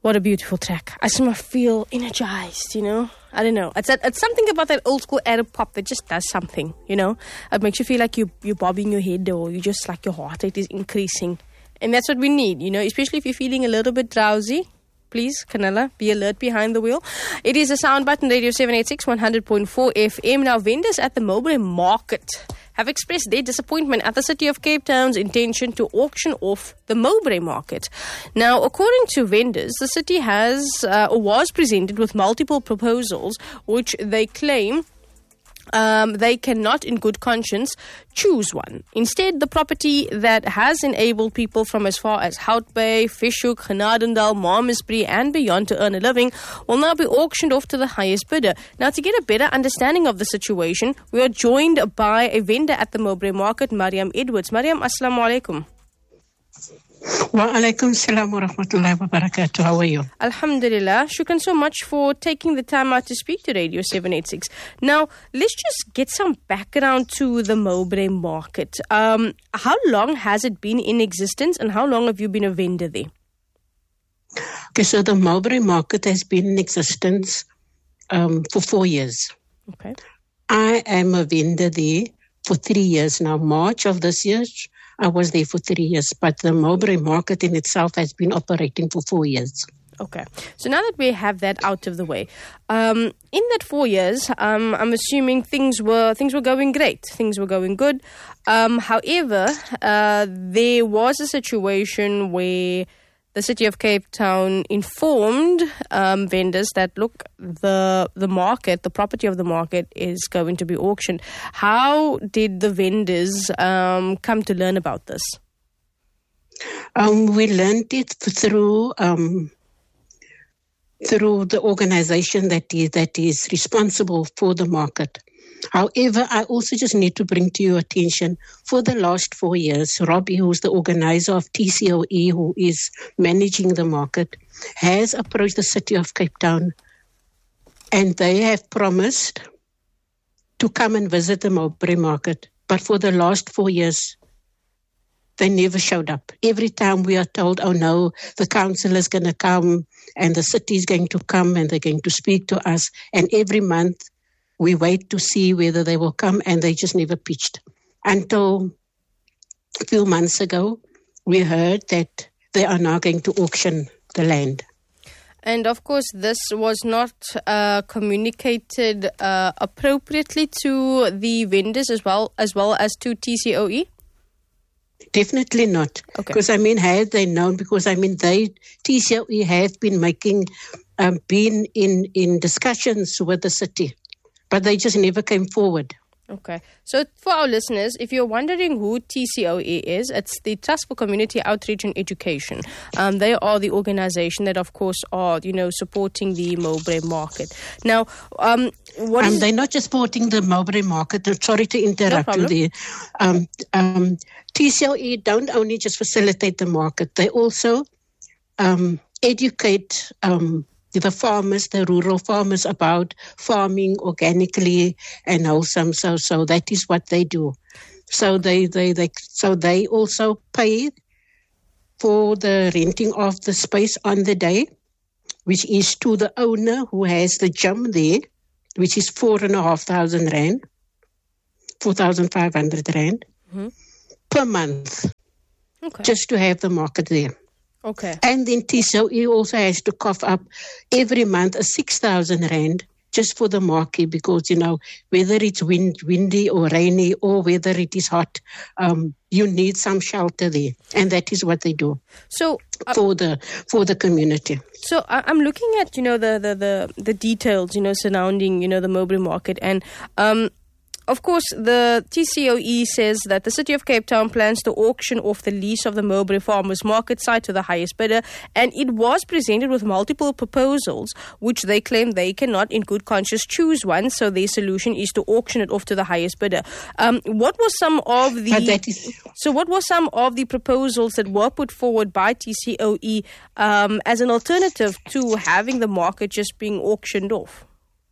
What a beautiful track. I just feel energized, I don't know. It's something about that old school Arab pop that just does something, It makes you feel like you're bobbing your head, or you just like your heart rate is increasing. And that's what we need, especially if you're feeling a little bit drowsy. Please, Canella, be alert behind the wheel. It is a sound button, Radio 786, 100.4 FM. Now, vendors at the Mowbray Market have expressed their disappointment at the City of Cape Town's intention to auction off the Mowbray Market. Now, according to vendors, the city has or was presented with multiple proposals which they claim they cannot in good conscience choose one. Instead, the property that has enabled people from as far as Hout Bay, Fishhoek, Genadendal, Malmesbury and beyond to earn a living will now be auctioned off to the highest bidder. Now, to get a better understanding of the situation, we are joined by a vendor at the Mowbray Market, Mariam Edwards. Mariam, assalamu alaikum. Wa alaikum salam wa rahmatullahi wa barakatuh. How are you? Alhamdulillah. Shukran so much for taking the time out to speak to Radio 786. Now, let's just get some background to the Mowbray Market. How long has it been in existence and how long have you been a vendor there? Okay, so the Mowbray Market has been in existence for 4 years. Okay. I am a vendor there for 3 years now. March of this year, I was there for 3 years, but the Mowbray Market in itself has been operating for 4 years. Okay. So now that we have that out of the way, in that 4 years, I'm assuming things were going great. Things were going good. However, there was a situation where the City of Cape Town informed vendors that, look, the market, the property of the market is going to be auctioned. How did the vendors come to learn about this? We learned it through the organization that is responsible for the market. However, I also just need to bring to your attention, for the last 4 years, Robbie, who's the organizer of TCOE, who is managing the market, has approached the City of Cape Town, and they have promised to come and visit the Mowbray Market. But for the last 4 years, they never showed up. Every time we are told, oh no, the council is going to come and the city is going to come and they're going to speak to us. And every month we wait to see whether they will come, and they just never pitched. Until a few months ago, we heard that they are now going to auction the land. And of course, this was not communicated appropriately to the vendors as well as to TCOE? Definitely not. Okay. Because, had they known, TCOE have been been in discussions with the city, but they just never came forward. Okay. So for our listeners, if you're wondering who TCOE is, it's the Trust for Community Outreach and Education. They are the organization that, of course, are, supporting the Mowbray Market. Now, they're not just supporting the Mowbray Market. Sorry to interrupt you there. TCOE don't only just facilitate the market, they also educate the farmers, the rural farmers, about farming organically and wholesome. So that is what they do. So they also pay for the renting of the space on the day, which is to the owner who has the gym there, which is 4,500 rand, 4,500 rand per month, just to have the market there. Okay. And then TCOE also has to cough up every month a 6,000 rand just for the market, because, whether it's windy or rainy or whether it is hot, you need some shelter there. And that is what they do for the community. So I'm looking at, the details, surrounding, the Mowbray Market. And of course, the TCOE says that the City of Cape Town plans to auction off the lease of the Mowbray Farmers Market site to the highest bidder, and it was presented with multiple proposals, which they claim they cannot in good conscience choose one, so their solution is to auction it off to the highest bidder. What were some of the proposals that were put forward by TCOE as an alternative to having the market just being auctioned off?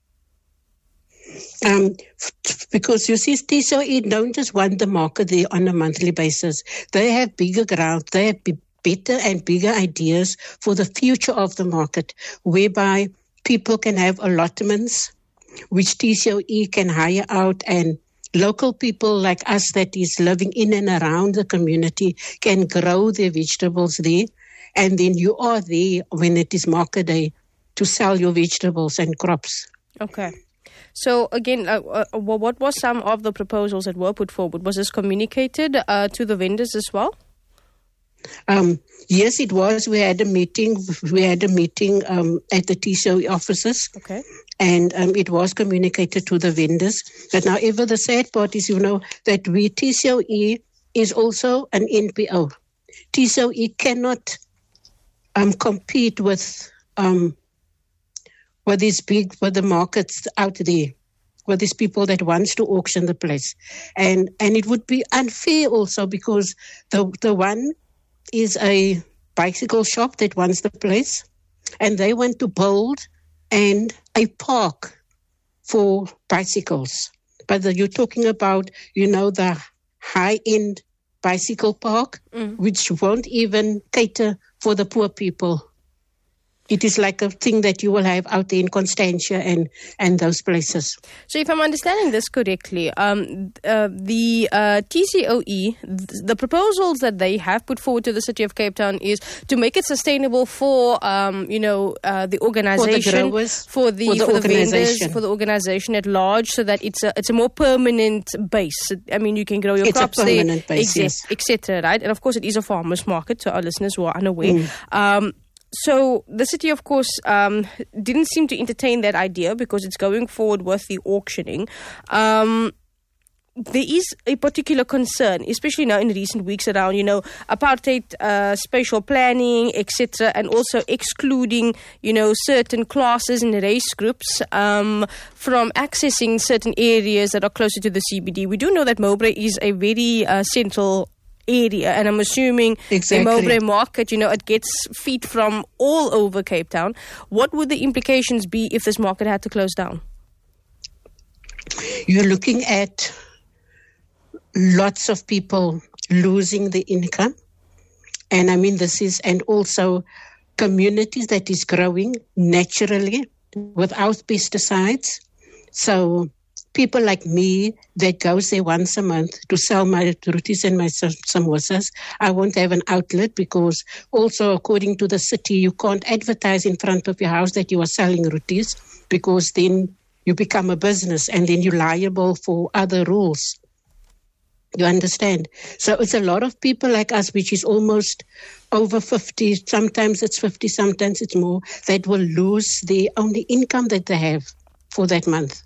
Because you see, TCOE don't just want the market there on a monthly basis. They have bigger grounds. They have better and bigger ideas for the future of the market, whereby people can have allotments, which TCOE can hire out, and local people like us that is living in and around the community can grow their vegetables there. And then you are there when it is market day to sell your vegetables and crops. Okay. So again, what were some of the proposals that were put forward? Was this communicated to the vendors as well? Yes, it was. We had a meeting. At the TCOE offices. Okay. And it was communicated to the vendors. But however, the sad part is, that TCOE is also an NPO. TCOE cannot compete with the markets out there, with these people that wants to auction the place. And it would be unfair also, because the one is a bicycle shop that wants the place, and they want to build and a park for bicycles. But you're talking about, the high-end bicycle park, which won't even cater for the poor people. It is like a thing that you will have out there in Constantia and those places. So if I'm understanding this correctly, the TCOE, the proposals that they have put forward to the City of Cape Town is to make it sustainable for, the organisation, for the vendors, for the organisation at large, so that it's a more permanent base. I mean, you can grow your crops there. It's a permanent base, yes. Etc., right? And of course, it is a farmer's market, to our listeners who are unaware. So the city, of course, didn't seem to entertain that idea because it's going forward with the auctioning. There is a particular concern, especially now in recent weeks, around, apartheid, spatial planning, etc., and also excluding, certain classes and race groups from accessing certain areas that are closer to the CBD. We do know that Mowbray is a very central area, and I'm assuming the Mowbray market, it gets feed from all over Cape Town. What would the implications be if this market had to close down? You're looking at lots of people losing the income, and and also communities that is growing naturally without pesticides. So people like me that goes there once a month to sell my rotis and my samosas, I won't have an outlet, because also according to the city, you can't advertise in front of your house that you are selling rotis, because then you become a business and then you're liable for other rules. You understand? So it's a lot of people like us, which is almost over 50, sometimes it's 50, sometimes it's more, that will lose the only income that they have for that month.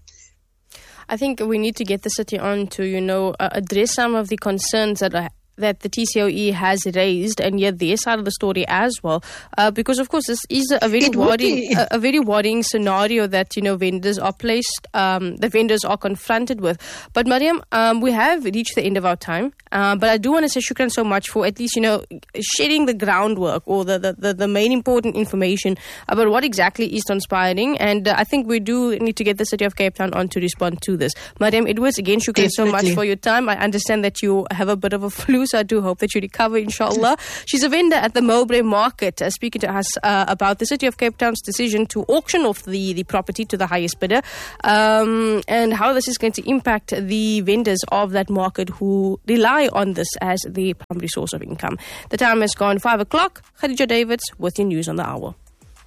I think we need to get the city on to, address some of the concerns that the TCOE has raised, and yet their side of the story as well, because of course this is a very worrying scenario that vendors are the vendors are confronted with. But Mariam, we have reached the end of our time, but I do want to say shukran so much for at least sharing the groundwork or the main important information about what exactly is transpiring, and I think we do need to get the City of Cape Town on to respond to this. Mariam Edwards, again, shukran so much for your time. I understand that you have a bit of a flu, so I do hope that you recover, inshallah. She's a vendor at the Mowbray Market, speaking to us about the City of Cape Town's decision to auction off the property to the highest bidder, and how this is going to impact the vendors of that market who rely on this as their primary source of income. The time has gone 5 o'clock. Khadija Davids with your news on the hour.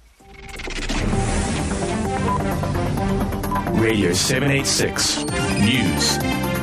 Radio 786 News.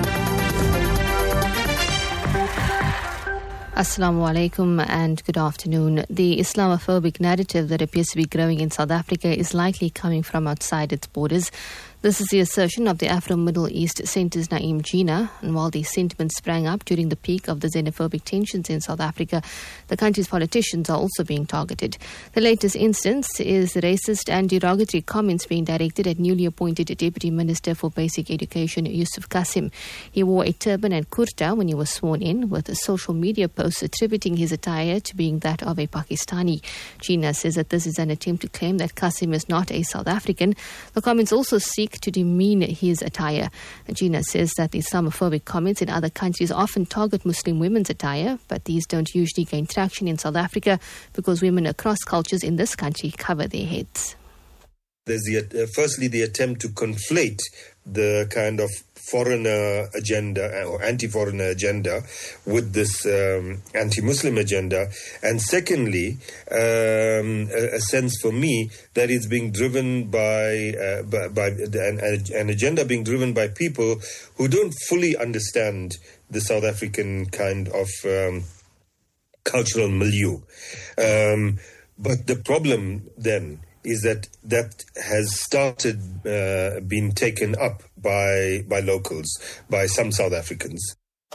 Assalamu alaikum and good afternoon. The Islamophobic narrative that appears to be growing in South Africa is likely coming from outside its borders. This is the assertion of the Afro-Middle East Centre's Naeem Jinnah. And while these sentiments sprang up during the peak of the xenophobic tensions in South Africa, the country's politicians are also being targeted. The latest instance is the racist and derogatory comments being directed at newly appointed Deputy Minister for Basic Education, Yusuf Qasim. He wore a turban and kurta when he was sworn in, with a social media post attributing his attire to being that of a Pakistani. Jinnah says that this is an attempt to claim that Qasim is not a South African. The comments also seek quick to demean his attire. Gina says that the Islamophobic comments in other countries often target Muslim women's attire, but these don't usually gain traction in South Africa because women across cultures in this country cover their heads. There's firstly the attempt to conflate the kind of foreigner agenda or anti-foreigner agenda with this anti-Muslim agenda, and secondly, a sense for me that it's being driven by an agenda being driven by people who don't fully understand the South African kind of cultural milieu. But the problem then is that has started being taken up by locals, by some South Africans.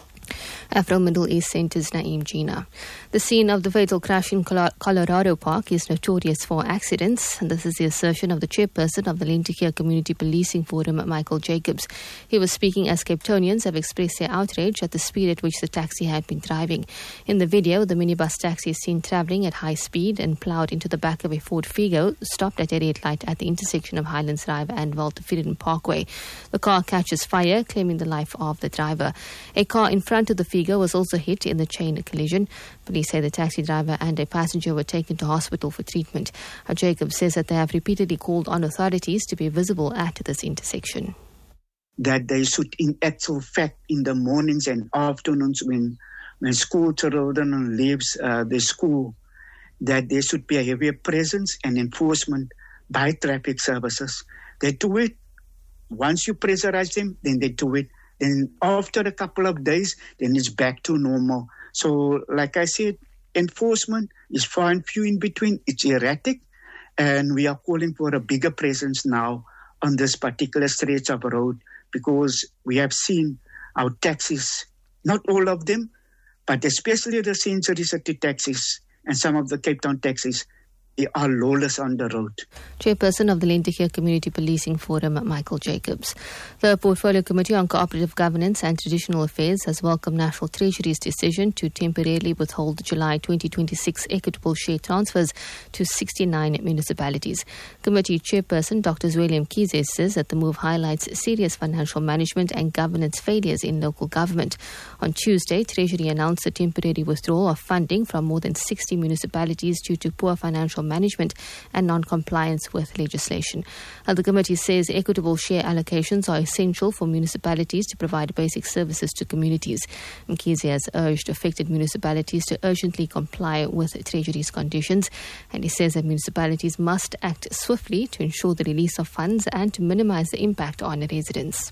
Afro-Middle East Centre's Naeem Gina. The scene of the fatal crash in Colorado Park is notorious for accidents, and this is the assertion of the chairperson of the Lentikere Community Policing Forum, Michael Jacobs. He was speaking as Cape Townians have expressed their outrage at the speed at which the taxi had been driving. In the video, the minibus taxi is seen travelling at high speed and ploughed into the back of a Ford Figo, stopped at a red light at the intersection of Highlands Drive and Walter Friden Parkway. The car catches fire, claiming the life of the driver. A car in front of the Figo was also hit in the chain collision. Police say the taxi driver and a passenger were taken to hospital for treatment. Jacob says that they have repeatedly called on authorities to be visible at this intersection. That they should, in actual fact, in the mornings and afternoons when school children leaves the school, that there should be a heavier presence and enforcement by traffic services. They do it. Once you pressurize them, then they do it. Then after a couple of days, then it's back to normal. So, like I said, enforcement is far and few in between. It's erratic, and we are calling for a bigger presence now on this particular stretch of road because we have seen our taxis, not all of them, but especially the Century City taxis and some of the Cape Town taxis, they are lawless on the road. Chairperson of the Lentikere Community Policing Forum, Michael Jacobs. The Portfolio Committee on Cooperative Governance and Traditional Affairs has welcomed National Treasury's decision to temporarily withhold the July 2026 equitable share transfers to 69 municipalities. Committee Chairperson Dr. Zweli Mkhize says that the move highlights serious financial management and governance failures in local government. On Tuesday, Treasury announced the temporary withdrawal of funding from more than 60 municipalities due to poor financial management and non-compliance with legislation. The committee says equitable share allocations are essential for municipalities to provide basic services to communities. Mkhize has urged affected municipalities to urgently comply with Treasury's conditions, and he says that municipalities must act swiftly to ensure the release of funds and to minimize the impact on residents.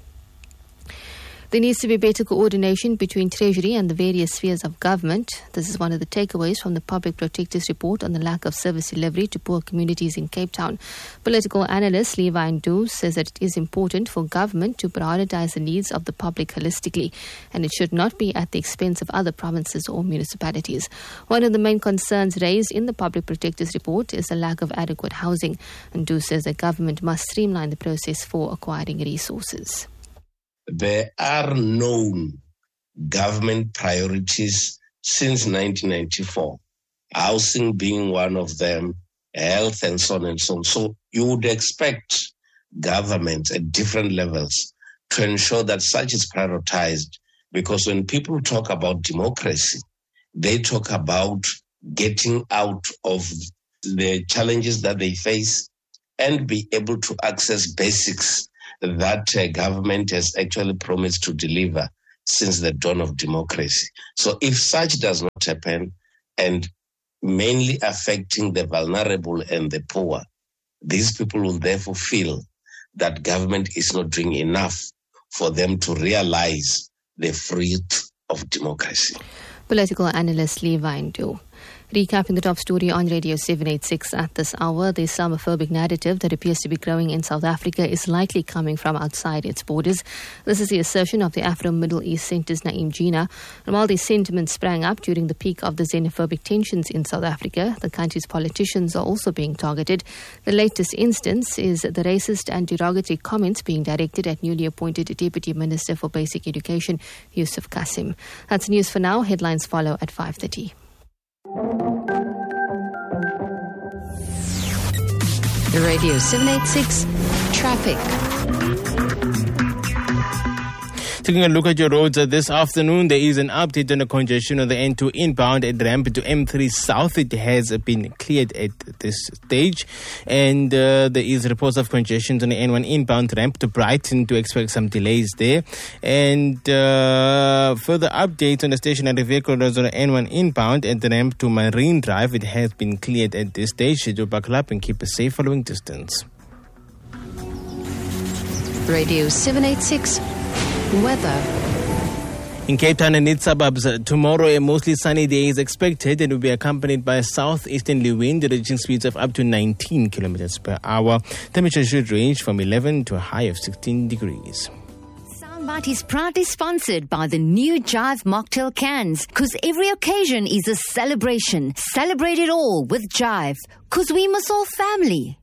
There needs to be better coordination between Treasury and the various spheres of government. This is one of the takeaways from the Public Protector's report on the lack of service delivery to poor communities in Cape Town. Political analyst Levi Ndu says that it is important for government to prioritize the needs of the public holistically, and it should not be at the expense of other provinces or municipalities. One of the main concerns raised in the Public Protector's report is the lack of adequate housing. Ndu says that government must streamline the process for acquiring resources. There are known government priorities since 1994, housing being one of them, health and so on and so on. So you would expect governments at different levels to ensure that such is prioritized, because when people talk about democracy, they talk about getting out of the challenges that they face and be able to access basics that government has actually promised to deliver since the dawn of democracy. So if such does not happen, and mainly affecting the vulnerable and the poor, these people will therefore feel that government is not doing enough for them to realize the fruit of democracy. Political analyst Levi Ndu. Recapping the top story on Radio 786 at this hour, the Islamophobic narrative that appears to be growing in South Africa is likely coming from outside its borders. This is the assertion of the Afro-Middle East Centre's Naeem Gina. And while these sentiments sprang up during the peak of the xenophobic tensions in South Africa, the country's politicians are also being targeted. The latest instance is the racist and derogatory comments being directed at newly appointed Deputy Minister for Basic Education, Yusuf Kasim. That's news for now. Headlines follow at 5:30. Radio 786 Traffic. Taking a look at your roads this afternoon, there is an update on the congestion on the N2 inbound at ramp to M3 South. It has been cleared at this stage. And there is reports of congestion on the N1 inbound ramp to Brighton, to expect some delays there. And further updates on the stationary vehicle roads on the N1 inbound at the ramp to Marine Drive. It has been cleared at this stage. So do buckle up and keep a safe following distance. Radio 786. Weather. In Cape Town and its suburbs, tomorrow a mostly sunny day is expected and will be accompanied by a southeasterly wind reaching speeds of up to 19 kilometers per hour. Temperature should range from 11 to a high of 16 degrees. Soundbite is proudly sponsored by the new Jive Mocktail cans, because every occasion is a celebration. Celebrate it all with Jive, because we must all family.